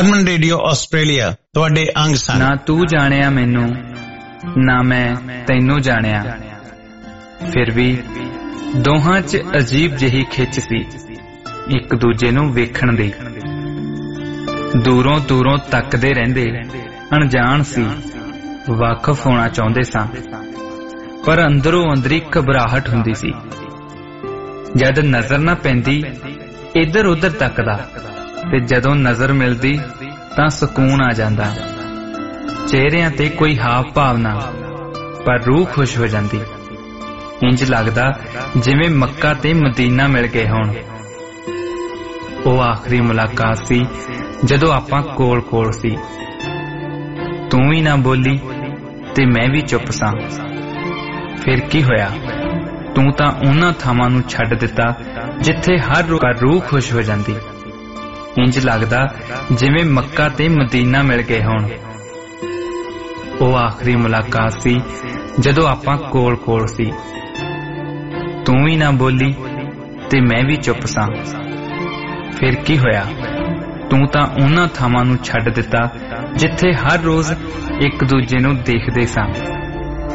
Harman radio Australia तुहाडे अंग सन। ना तू जानिया मैनू ना मैं तैनू जानिया, फिर भी दोहां च अजीब जही खिच सी एक दूजे नू वेखण दी। दूरों दूरों तकदे रहिंदे, अणजाण सी, वाकफ होना चाहुंदे सां, पर अंदरों अंदरी घबराहट हुंदी सी। जद नजर ना पैंदी इधर उधर तकदा, ते जदों नजर मिलदी तां सुकून आ जांदा। चेहरिਆਂ ते कोई हाव भाव ना, पर रूह खुश हो जांदी। इंज लगदा जिवें मक्का ते मदीना मिल गए होण। ओ आखिरी मुलाकात सी जदों आपां कोल कोल सी। तू ही ना बोली ते मैं भी चुप सां। फिर की होया, तू तां उन्हां थावां नूं छड्ड दिता जिथे हर रूह खुश हो जांदी। इंज लगदा जिवें मक्का ते मदीना मिल गए होण। ओ आखिरी मुलाकात सी जदों आपां कोल कोल सी। तू ही ना बोली ते मैं भी चुप सां। फिर की होया, तू तां उन्हां थावां नूं छड्ड दिता जिथे हर रोज एक दूजे नूं देखदे सां।